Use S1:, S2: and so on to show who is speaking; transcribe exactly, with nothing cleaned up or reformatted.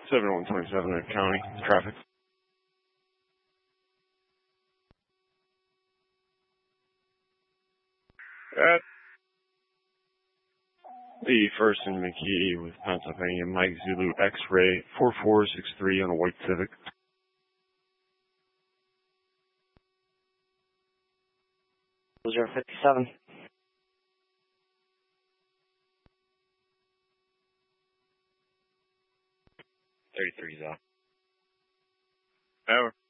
S1: seven one twenty-seven at County. Traffic. At the First and McKee with Pennsylvania, Mike Zulu X-Ray four four six three on a white Civic.
S2: zero fifty-seven.
S3: thirty-three is off.
S1: Hour.